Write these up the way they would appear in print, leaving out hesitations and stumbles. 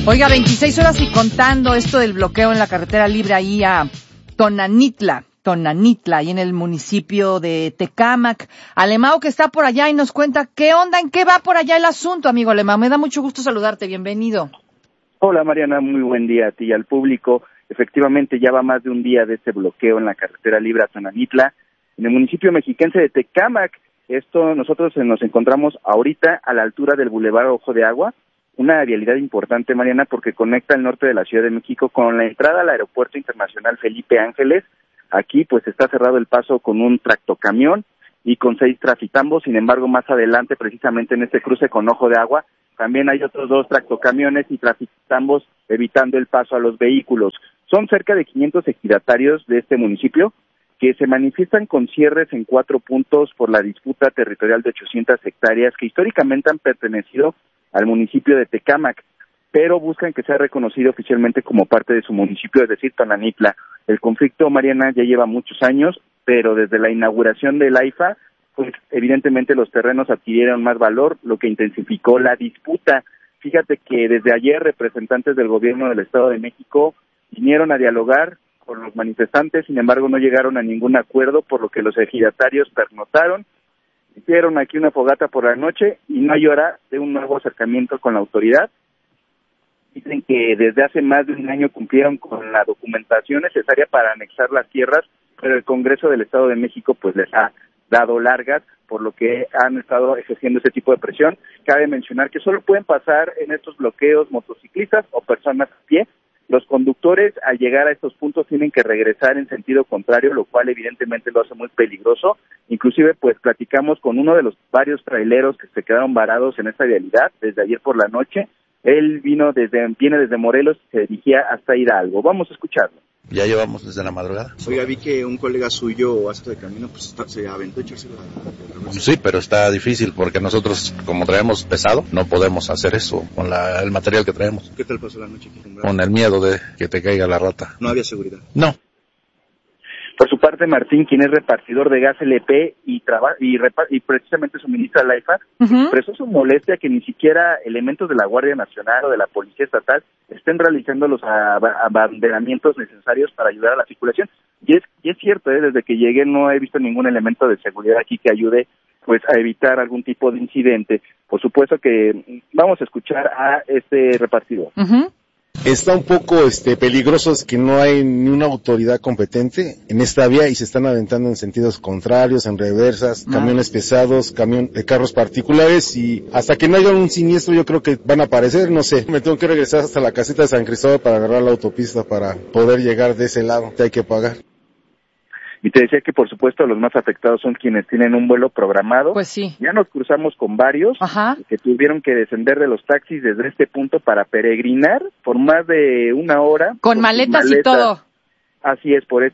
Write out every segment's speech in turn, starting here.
Oiga, 26 horas y contando esto del bloqueo en la carretera libre ahí a Tonanitla, ahí en el municipio de Tecámac. Alemão, que está por allá y nos cuenta qué onda, en qué va por allá el asunto, amigo Alemão. Me da mucho gusto saludarte, bienvenido. Hola Mariana, muy buen día a ti y al público. Efectivamente, ya va más de un día de este bloqueo en la carretera libre a Tonanitla, en el municipio mexiquense de Tecámac. Nosotros nos encontramos ahorita a la altura del Boulevard Ojo de Agua, una vialidad importante, Mariana, porque conecta el norte de la Ciudad de México con la entrada al Aeropuerto Internacional Felipe Ángeles. Aquí pues está cerrado el paso con un tractocamión y con 6 trafitambos. Sin embargo, más adelante, precisamente en este cruce con Ojo de Agua, también hay otros 2 tractocamiones y trafitambos evitando el paso a los vehículos. Son cerca de 500 ejidatarios de este municipio que se manifiestan con cierres en 4 puntos por la disputa territorial de 800 hectáreas que históricamente han pertenecido al municipio de Tecámac, pero buscan que sea reconocido oficialmente como parte de su municipio, es decir, Tonanitla. El conflicto, Mariana, ya lleva muchos años, pero desde la inauguración del AIFA, pues evidentemente los terrenos adquirieron más valor, lo que intensificó la disputa. Fíjate que desde ayer representantes del gobierno del Estado de México vinieron a dialogar con los manifestantes, sin embargo no llegaron a ningún acuerdo, por lo que los ejidatarios pernotaron. Hicieron aquí una fogata por la noche y no hay hora de un nuevo acercamiento con la autoridad. Dicen que desde hace más de un año cumplieron con la documentación necesaria para anexar las tierras, pero el Congreso del Estado de México pues les ha dado largas, por lo que han estado ejerciendo ese tipo de presión. Cabe mencionar que solo pueden pasar en estos bloqueos motociclistas o personas a pie. Los conductores, al llegar a estos puntos, tienen que regresar en sentido contrario, lo cual evidentemente lo hace muy peligroso. Inclusive, pues, platicamos con uno de los varios traileros que se quedaron varados en esta vialidad desde ayer por la noche. Él viene desde Morelos y se dirigía hasta Hidalgo. Vamos a escucharlo. Ya llevamos desde la madrugada. Oiga, vi que un colega suyo hace de camino, pues se aventó a echarse la... Sí, pero está difícil porque nosotros, como traemos pesado, no podemos hacer eso con el material que traemos. ¿Qué tal pasó la noche aquí? Con el miedo de que te caiga la rata. ¿No había seguridad? No. Por su parte, Martín, quien es repartidor de gas LP y precisamente suministra la IFA, expresó su molestia que ni siquiera elementos de la Guardia Nacional o de la Policía Estatal estén realizando los abanderamientos necesarios para ayudar a la circulación. Y es cierto, desde que llegué no he visto ningún elemento de seguridad aquí que ayude pues a evitar algún tipo de incidente. Por supuesto que vamos a escuchar a este repartidor. Está un poco peligroso, es que no hay ni una autoridad competente en esta vía y se están aventando en sentidos contrarios, en reversas, camiones pesados, carros particulares, y hasta que no haya un siniestro yo creo que van a aparecer, no sé. Me tengo que regresar hasta la caseta de San Cristóbal para agarrar la autopista para poder llegar de ese lado, que hay que pagar. Y te decía que, por supuesto, los más afectados son quienes tienen un vuelo programado. Pues sí. Ya nos cruzamos con varios que tuvieron que descender de los taxis desde este punto para peregrinar por más de una hora. Con maletas y todo. Así es, por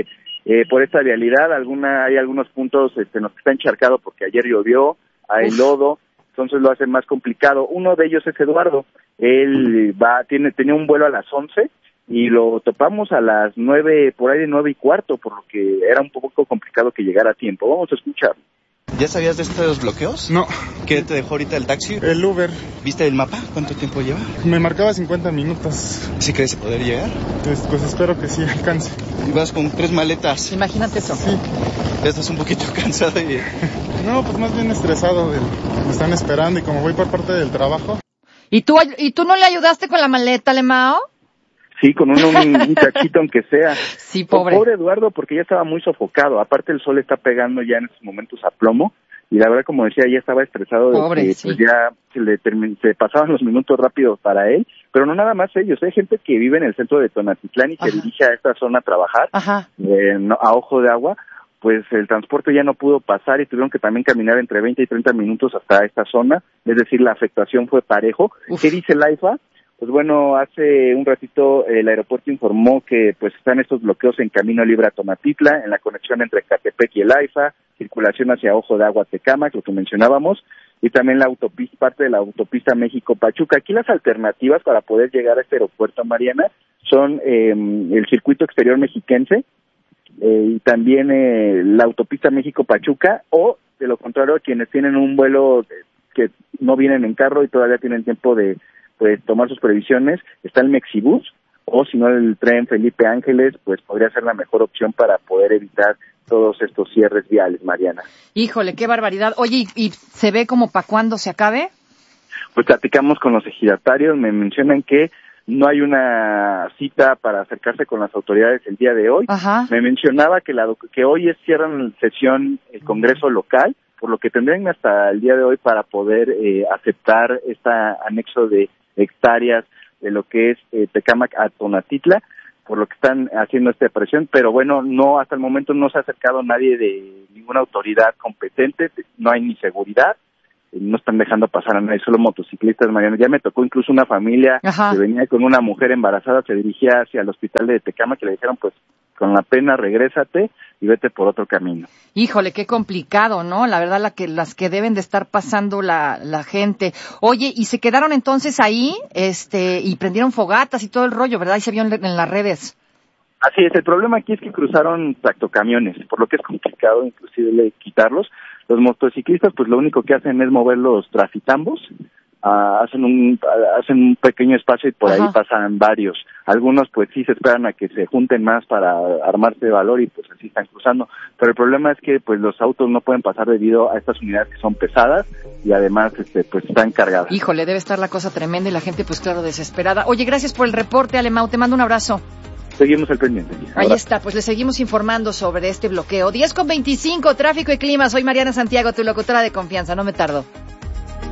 esta vialidad. Hay algunos puntos en los que está encharcado porque ayer llovió, hay lodo, entonces lo hace más complicado. Uno de ellos es Eduardo. Él tenía un vuelo a las 11. Y lo topamos a las 9, por ahí de 9:15, por lo que era un poco complicado que llegara a tiempo. Vamos a escucharlo. ¿Ya sabías de estos bloqueos? No. ¿Qué te dejó ahorita el taxi? El Uber. ¿Viste el mapa? ¿Cuánto tiempo lleva? Me marcaba 50 minutos. ¿Sí crees poder llegar? Pues espero que sí alcance. Y vas con 3 maletas. Imagínate eso. Sí. Ya estás un poquito cansado y... No, pues más bien estresado. Me están esperando y como voy por parte del trabajo. ¿Y tú no le ayudaste con la maleta, Alemão? Sí, con un muchachito aunque sea. Sí, pobre. Pobre Eduardo, porque ya estaba muy sofocado. Aparte el sol está pegando ya en estos momentos a plomo. Y la verdad, como decía, ya estaba estresado de pobre, que sí. pues ya se pasaban los minutos rápido para él. Pero no nada más ellos, hay gente que vive en el centro de Tonatitlán y se dirige a esta zona a trabajar, a Ojo de Agua. Pues el transporte ya no pudo pasar y tuvieron que también caminar entre 20 y 30 minutos hasta esta zona. Es decir, la afectación fue parejo. ¿Qué dice la IFA? Pues bueno, hace un ratito el aeropuerto informó que pues están estos bloqueos en camino libre a Tonatitla, en la conexión entre Catepec y el AIFA, circulación hacia Ojo de Agua Tecámac, lo que mencionábamos, y también la autopista, parte de la autopista México-Pachuca. Aquí las alternativas para poder llegar a este aeropuerto, Mariana, son el circuito exterior mexiquense y también la autopista México-Pachuca, o de lo contrario, quienes tienen un vuelo que no vienen en carro y todavía tienen tiempo de pues tomar sus previsiones. Está el Mexibus, o si no el tren Felipe Ángeles, pues podría ser la mejor opción para poder evitar todos estos cierres viales, Mariana. Híjole, qué barbaridad. Oye, ¿y se ve como para cuándo se acabe? Pues platicamos con los ejidatarios, me mencionan que no hay una cita para acercarse con las autoridades el día de hoy. Ajá. Me mencionaba que hoy cierran sesión el Congreso local, por lo que tendrían hasta el día de hoy para poder aceptar este anexo de hectáreas de lo que es Tecámac a Tonanitla, por lo que están haciendo esta presión, pero bueno, no, hasta el momento no se ha acercado nadie de ninguna autoridad competente, no hay ni seguridad, no están dejando pasar a nadie, solo motociclistas, Mariana. Ya me tocó incluso una familia que venía con una mujer embarazada, se dirigía hacia el hospital de Tecámac, que le dijeron, pues, con la pena, regrésate y vete por otro camino. Híjole, qué complicado, ¿no? La verdad, las que deben de estar pasando la gente. Oye, ¿y se quedaron entonces ahí, y prendieron fogatas y todo el rollo, verdad? Y se vio en las redes. Así es, el problema aquí es que cruzaron tractocamiones, por lo que es complicado inclusive quitarlos. Los motociclistas, pues lo único que hacen es mover los trafitambos, hacen un pequeño espacio y por ahí pasan varios. Algunos pues sí se esperan a que se junten más para armarse de valor y pues así están cruzando. Pero el problema es que pues los autos no pueden pasar debido a estas unidades que son pesadas y además pues están cargadas. Híjole, debe estar la cosa tremenda y la gente pues claro desesperada. Oye, gracias por el reporte, Alemão, te mando un abrazo. Seguimos al pendiente. Ahí está, pues le seguimos informando sobre este bloqueo. 10:25, tráfico y clima. Soy Mariana Santiago, tu locutora de confianza. No me tardo.